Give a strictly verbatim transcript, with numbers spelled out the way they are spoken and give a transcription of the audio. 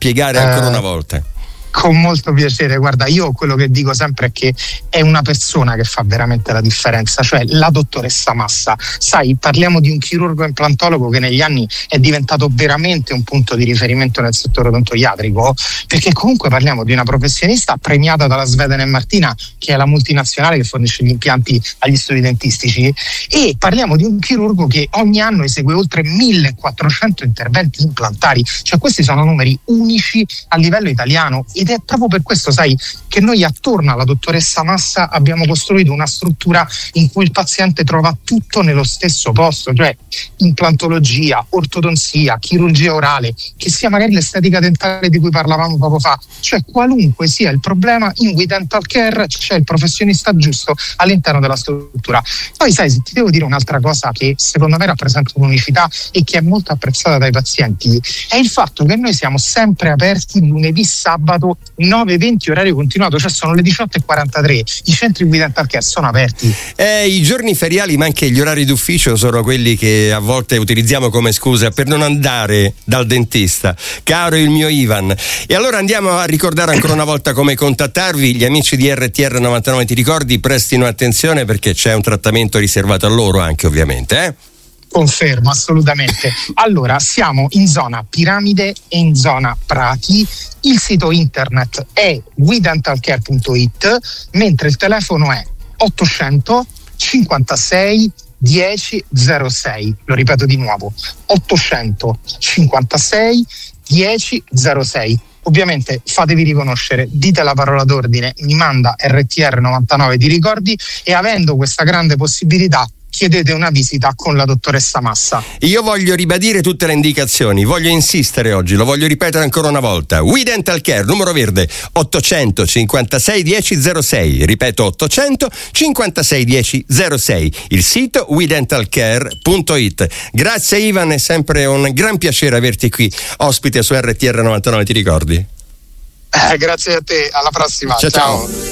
spiegare ancora eh... una volta. Con molto piacere, guarda, io quello che dico sempre è che è una persona che fa veramente la differenza, cioè la dottoressa Massa. Sai, parliamo di un chirurgo implantologo che negli anni è diventato veramente un punto di riferimento nel settore odontoiatrico, perché comunque parliamo di una professionista premiata dalla Sveden e Martina, che è la multinazionale che fornisce gli impianti agli studi dentistici, e parliamo di un chirurgo che ogni anno esegue oltre millequattrocento interventi implantari, cioè questi sono numeri unici a livello italiano. Ed è proprio per questo, sai, che noi attorno alla dottoressa Massa abbiamo costruito una struttura in cui il paziente trova tutto nello stesso posto, cioè implantologia, ortodonzia, chirurgia orale, che sia magari l'estetica dentale di cui parlavamo poco fa, cioè qualunque sia il problema, in We Dental Care c'è il professionista giusto all'interno della struttura. Poi sai, se ti devo dire un'altra cosa che secondo me rappresenta un'unicità e che è molto apprezzata dai pazienti, è il fatto che noi siamo sempre aperti lunedì, sabato, nove venti orario continuato, cioè sono le diciotto e quarantatré, i centri We Dental Care sono aperti. Eh, i giorni feriali ma anche gli orari d'ufficio sono quelli che a volte utilizziamo come scusa per non andare dal dentista, caro il mio Ivan. E allora andiamo a ricordare ancora una volta come contattarvi. Gli amici di R T R novantanove, ti ricordi, prestino attenzione perché c'è un trattamento riservato a loro anche, ovviamente, eh? Confermo, assolutamente. Allora, siamo in zona Piramide e in zona Prati. Il sito internet è we dental care punto it, mentre il telefono è ottocento cinquantasei dieci zero sei. Lo ripeto di nuovo, ottocento cinquantasei dieci zero sei. Ovviamente fatevi riconoscere, dite la parola d'ordine, mi manda R T R novantanove, ti ricordi, e avendo questa grande possibilità chiedete una visita con la dottoressa Massa. Io voglio ribadire tutte le indicazioni, voglio insistere oggi, lo voglio ripetere ancora una volta. We Dental Care, numero verde ottocento cinquantasei dieci zero sei, ripeto ottocento cinquantasei dieci zero sei, il sito we dental care punto it. Grazie Ivan, è sempre un gran piacere averti qui ospite su R T R novantanove, ti ricordi? Eh, grazie a te, alla prossima. Ciao ciao. ciao.